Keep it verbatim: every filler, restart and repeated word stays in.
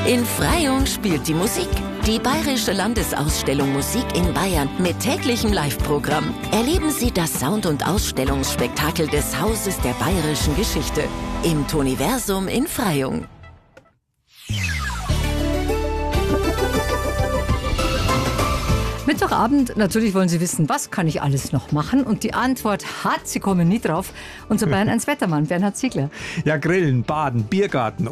In Freyung spielt die Musik. Die Bayerische Landesausstellung Musik in Bayern mit täglichem Live-Programm. Erleben Sie das Sound- und Ausstellungsspektakel des Hauses der bayerischen Geschichte im Toniversum in Freyung. Mittwochabend, natürlich wollen Sie wissen, was kann ich alles noch machen? Und die Antwort hat, Sie kommen nie drauf, unser Bayern eins Wettermann, Bernhard Ziegler. Ja, Grillen, Baden, Biergarten